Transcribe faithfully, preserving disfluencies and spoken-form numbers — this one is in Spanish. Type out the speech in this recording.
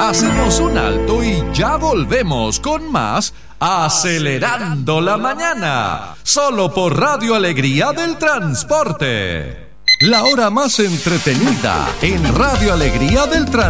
Hacemos un alto y ya volvemos con más Acelerando la Mañana, solo por Radio Alegría del Transporte. La hora más entretenida en Radio Alegría del Transporte.